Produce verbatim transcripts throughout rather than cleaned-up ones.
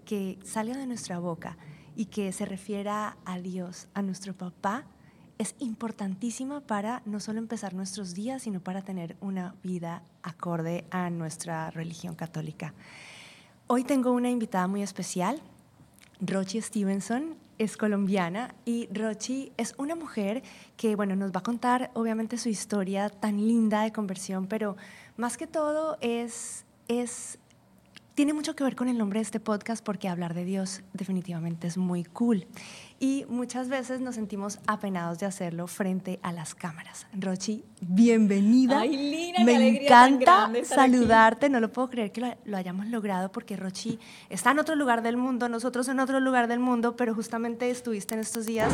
que salga de nuestra boca y que se refiera a Dios, a nuestro papá, es importantísima para no solo empezar nuestros días, sino para tener una vida acorde a nuestra religión católica. Hoy tengo una invitada muy especial. Rochi Stevenson es colombiana y Rochi es una mujer que, bueno, nos va a contar obviamente su historia tan linda de conversión, pero más que todo es, es, tiene mucho que ver con el nombre de este podcast, porque hablar de Dios definitivamente es muy cool y muchas veces nos sentimos apenados de hacerlo frente a las cámaras. Rochi, bienvenida. Ay, Lina, me qué alegría encanta tan grande estar saludarte, aquí. no lo puedo creer que lo, lo hayamos logrado, porque Rochi está en otro lugar del mundo, nosotros en otro lugar del mundo, pero justamente estuviste en estos días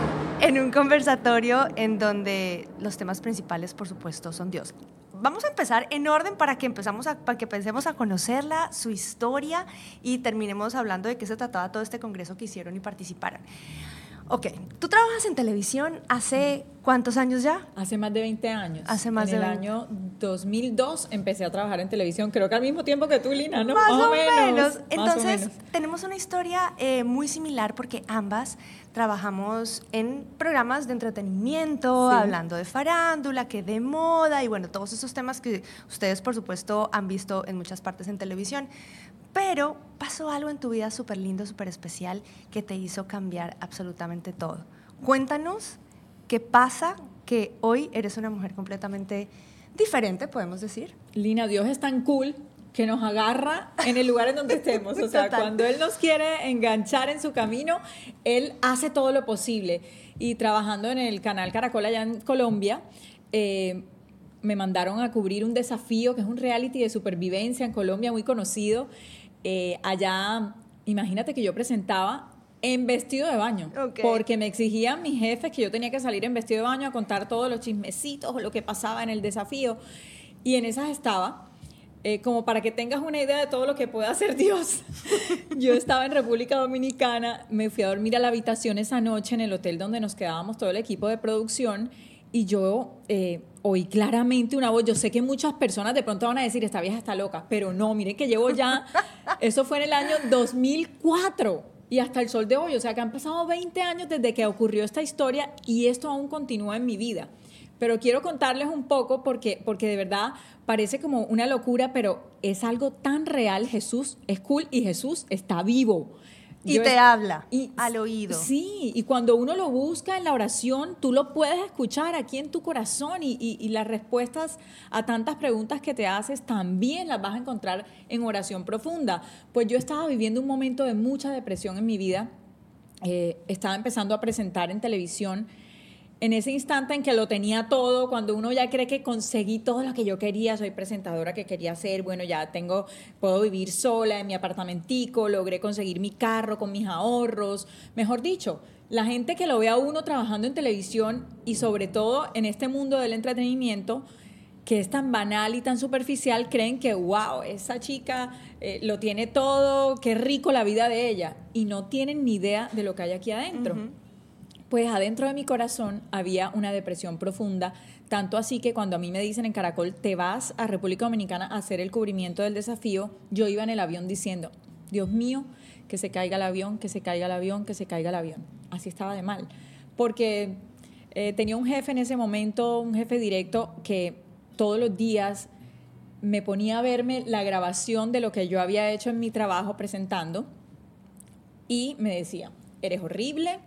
en un conversatorio en donde los temas principales, por supuesto, son Dios. Vamos a empezar en orden para que, empezamos a, para que empecemos a conocerla, su historia, y terminemos hablando de qué se trataba todo este congreso que hicieron y participaron. Ok, tú trabajas en televisión ¿hace cuántos años ya? Hace más de veinte años. Hace más en de el veinte. año dos mil dos empecé a trabajar en televisión, creo que al mismo tiempo que tú, Lina, ¿no? Más, Más o o menos. menos. Entonces, más o menos. tenemos una historia eh, muy similar, porque ambas trabajamos en programas de entretenimiento, Sí. hablando de farándula, que de moda, y bueno, todos esos temas que ustedes, por supuesto, han visto en muchas partes en televisión. Pero pasó algo en tu vida súper lindo, súper especial, que te hizo cambiar absolutamente todo. Cuéntanos qué pasa, que hoy eres una mujer completamente diferente, podemos decir. Lina, Dios es tan cool que nos agarra en el lugar en donde estemos. O sea, Total. Cuando Él nos quiere enganchar en su camino, Él hace todo lo posible. Y trabajando en el canal Caracol allá en Colombia, eh, me mandaron a cubrir un desafío que es un reality de supervivencia en Colombia muy conocido. Eh, allá, imagínate que yo presentaba en vestido de baño, Okay. porque me exigían mis jefes que yo tenía que salir en vestido de baño a contar todos los chismecitos o lo que pasaba en el desafío, y en esas estaba, eh, como para que tengas una idea de todo lo que puede hacer Dios. Yo estaba en República Dominicana, me fui a dormir a la habitación esa noche en el hotel donde nos quedábamos todo el equipo de producción, y yo eh, oí claramente una voz. Yo sé que muchas personas de pronto van a decir, esta vieja está loca, pero no, miren que llevo ya, eso fue en el año dos mil cuatro, y hasta el sol de hoy, o sea que han pasado veinte años desde que ocurrió esta historia, y esto aún continúa en mi vida. Pero quiero contarles un poco porque, porque de verdad parece como una locura, pero es algo tan real. Jesús es cool y Jesús está vivo. Y Yo te es, habla y, al oído. Sí, y cuando uno lo busca en la oración, tú lo puedes escuchar aquí en tu corazón, y, y, y las respuestas a tantas preguntas que te haces también las vas a encontrar en oración profunda. Pues yo estaba viviendo un momento de mucha depresión en mi vida, eh, estaba empezando a presentar en televisión. En ese instante en que lo tenía todo, cuando uno ya cree que conseguí todo lo que yo quería, soy presentadora que quería ser, bueno, ya tengo, puedo vivir sola en mi apartamentico, logré conseguir mi carro con mis ahorros, mejor dicho, la gente que lo ve a uno trabajando en televisión y sobre todo en este mundo del entretenimiento, que es tan banal y tan superficial, creen que, wow, esa chica eh, lo tiene todo, qué rico la vida de ella, y no tienen ni idea de lo que hay aquí adentro. Uh-huh. Pues adentro de mi corazón había una depresión profunda, tanto así que cuando a mí me dicen en Caracol, te vas a República Dominicana a hacer el cubrimiento del desafío, yo iba en el avión diciendo, Dios mío, que se caiga el avión, que se caiga el avión, que se caiga el avión. Así estaba de mal, porque eh, tenía un jefe en ese momento, un jefe directo, que todos los días me ponía a verme la grabación de lo que yo había hecho en mi trabajo presentando, y me decía, eres horrible,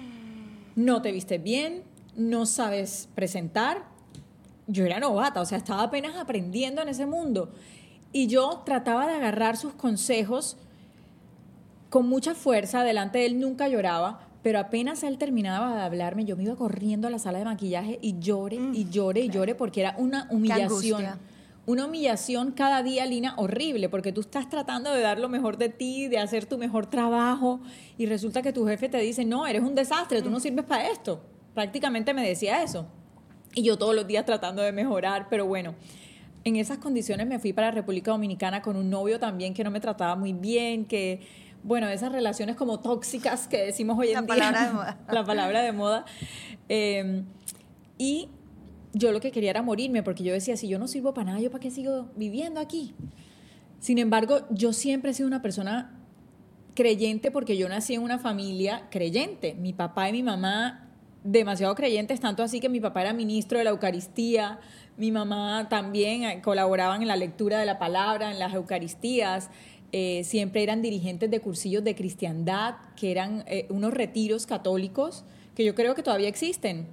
no te vistes bien, no sabes presentar. Yo era novata, o sea, estaba apenas aprendiendo en ese mundo. Y yo trataba de agarrar sus consejos con mucha fuerza. Delante de él nunca lloraba, pero apenas él terminaba de hablarme, yo me iba corriendo a la sala de maquillaje y lloré, mm, y lloré, y claro. lloré, porque era una humillación. Una humillación cada día, Lina, horrible, porque tú estás tratando de dar lo mejor de ti, de hacer tu mejor trabajo, y resulta que tu jefe te dice, no, eres un desastre, tú no sirves para esto. Prácticamente me decía eso. Y yo todos los días tratando de mejorar, pero bueno, en esas condiciones me fui para República Dominicana con un novio también que no me trataba muy bien, que, bueno, esas relaciones como tóxicas que decimos hoy en día. La palabra de moda. La palabra de moda. Eh, y yo lo que quería era morirme, porque yo decía, si yo no sirvo para nada, ¿yo para qué sigo viviendo aquí? Sin embargo, yo siempre he sido una persona creyente porque yo nací en una familia creyente. Mi papá y mi mamá demasiado creyentes, tanto así que mi papá era ministro de la Eucaristía, mi mamá también colaboraban en la lectura de la palabra, en las Eucaristías, eh, siempre eran dirigentes de cursillos de cristiandad, que eran eh, unos retiros católicos, que yo creo que todavía existen.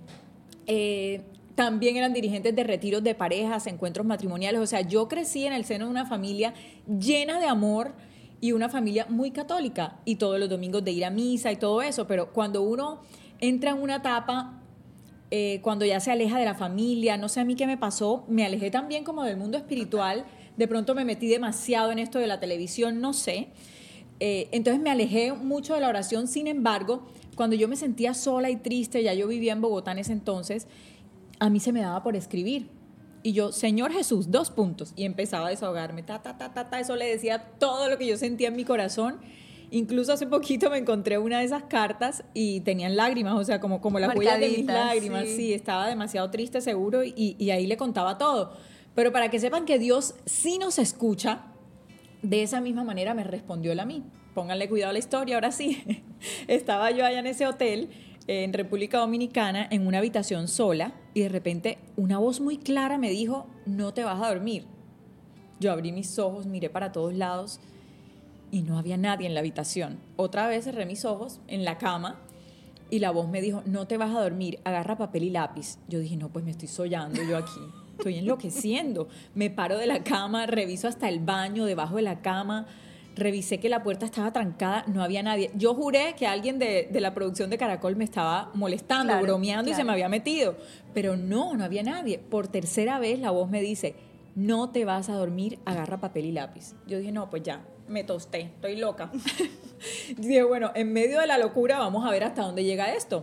Eh, también eran dirigentes de retiros de parejas, encuentros matrimoniales. O sea, yo crecí en el seno de una familia llena de amor y una familia muy católica, y todos los domingos de ir a misa y todo eso, pero cuando uno entra en una etapa, eh, cuando ya se aleja de la familia, no sé a mí qué me pasó, me alejé también como del mundo espiritual, de pronto me metí demasiado en esto de la televisión, no sé, eh, entonces me alejé mucho de la oración. Sin embargo, cuando yo me sentía sola y triste, ya yo vivía en Bogotá en ese entonces, a mí se me daba por escribir. Y yo, Señor Jesús, dos puntos. Y empezaba a desahogarme, ta, ta, ta, ta, ta. Eso le decía todo lo que yo sentía en mi corazón. Incluso hace poquito me encontré una de esas cartas y tenían lágrimas, o sea, como, como las huellas de mis lágrimas. Sí. sí, estaba demasiado triste, seguro, y, y ahí le contaba todo. Pero para que sepan que Dios sí nos escucha, de esa misma manera me respondió Él a mí. Pónganle cuidado a la historia, ahora sí. Estaba yo allá en ese hotel, en República Dominicana, en una habitación sola, y de repente una voz muy clara me dijo, no te vas a dormir. Yo abrí mis ojos, miré para todos lados y no había nadie en la habitación. Otra vez cerré mis ojos en la cama y la voz me dijo, no te vas a dormir, agarra papel y lápiz. Yo dije, no, pues me estoy sollando yo aquí, estoy enloqueciendo. Me paro de la cama, reviso hasta el baño, debajo de la cama, revisé que la puerta estaba trancada, no había nadie. Yo juré que alguien de, de la producción de Caracol me estaba molestando, claro, bromeando, claro, y se me había metido. Pero no, no había nadie. Por tercera vez la voz me dice, no te vas a dormir, agarra papel y lápiz. Yo dije, no, pues ya, me tosté, estoy loca. Dije, bueno, en medio de la locura vamos a ver hasta dónde llega esto.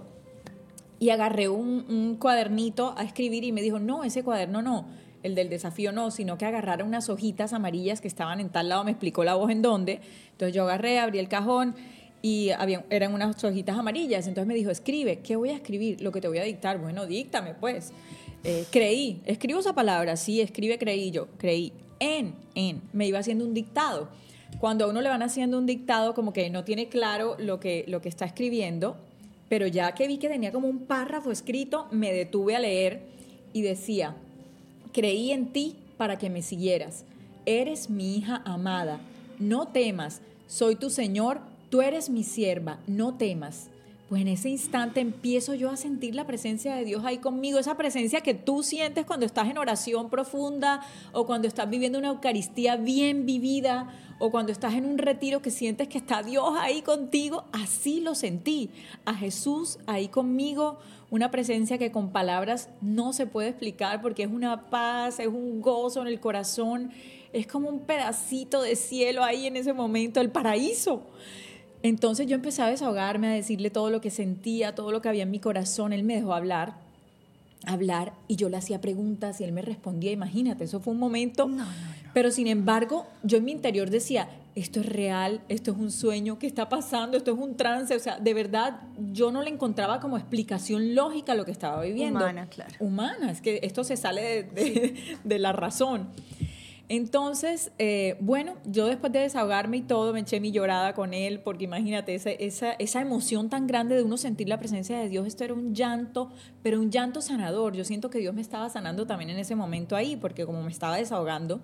Y agarré un, un cuadernito a escribir y me dijo, no, ese cuaderno no, el del desafío no, sino que agarrara unas hojitas amarillas que estaban en tal lado, me explicó la voz en dónde. Entonces yo agarré, abrí el cajón y había, eran unas hojitas amarillas. Entonces me dijo, escribe. ¿Qué voy a escribir? Lo que te voy a dictar. Bueno, díctame pues. Eh, creí, escribo esa palabra, sí, escribe creí yo, creí. En, en, me iba haciendo un dictado. Cuando a uno le van haciendo un dictado, como que no tiene claro lo que, lo que está escribiendo, pero ya que vi que tenía como un párrafo escrito, me detuve a leer y decía, creí en ti para que me siguieras. Eres mi hija amada. No temas. Soy tu Señor. Tú eres mi sierva. No temas. Pues en ese instante empiezo yo a sentir la presencia de Dios ahí conmigo. Esa presencia que tú sientes cuando estás en oración profunda o cuando estás viviendo una Eucaristía bien vivida o cuando estás en un retiro que sientes que está Dios ahí contigo. Así lo sentí. A Jesús ahí conmigo. Una presencia que con palabras no se puede explicar porque es una paz, es un gozo en el corazón, es como un pedacito de cielo ahí en ese momento, el paraíso. Entonces yo empecé a desahogarme, a decirle todo lo que sentía, todo lo que había en mi corazón. Él me dejó hablar, hablar y yo le hacía preguntas y él me respondía. Imagínate, eso fue un momento. No, no, no. Pero sin embargo, yo en mi interior decía, esto es real, esto es un sueño, ¿qué está pasando? Esto es un trance. O sea, de verdad, yo no le encontraba como explicación lógica a lo que estaba viviendo. Humana, claro. Humana, es que esto se sale de, de, sí. de la razón. Entonces, eh, bueno, yo después de desahogarme y todo, me eché mi llorada con él, porque imagínate, esa, esa, esa emoción tan grande de uno sentir la presencia de Dios, esto era un llanto, pero un llanto sanador. Yo siento que Dios me estaba sanando también en ese momento ahí, porque como me estaba desahogando,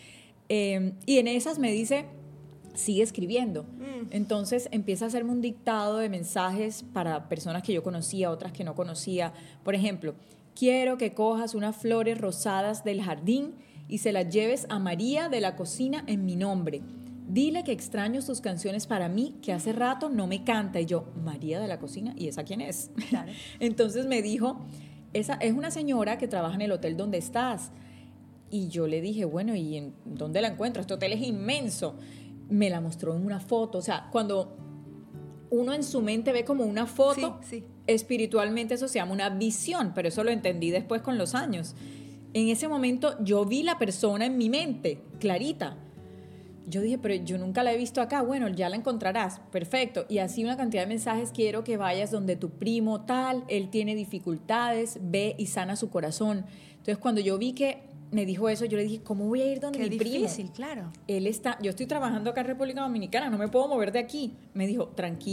eh, y en esas me dice, sigue escribiendo. Mm. Entonces empieza a hacerme un dictado de mensajes para personas que yo conocía, otras que no conocía. Por ejemplo, quiero que cojas unas flores rosadas del jardín y se las lleves a María de la cocina en mi nombre. Dile que extraño sus canciones para mí, que hace rato no me canta. Y yo, María de la cocina, ¿y esa quién es? Claro. Entonces me dijo, esa es una señora que trabaja en el hotel donde estás. Y yo le dije, bueno, ¿y en dónde la encuentro? Este hotel es inmenso. Me la mostró en una foto. O sea, cuando uno en su mente ve como una foto, sí, sí. espiritualmente eso se llama una visión, pero eso lo entendí después con los años. En ese momento yo vi la persona en mi mente, clarita. Yo dije, pero yo nunca la he visto acá. Bueno, ya la encontrarás. Perfecto. Y así una cantidad de mensajes. Quiero que vayas donde tu primo tal, él tiene dificultades, ve y sana su corazón. Entonces, cuando yo vi que me dijo eso, yo le dije, ¿cómo voy a ir donde Qué mi difícil, primo? claro. Él está, yo estoy trabajando acá en República Dominicana, no me puedo mover de aquí. Me dijo, tranquilo.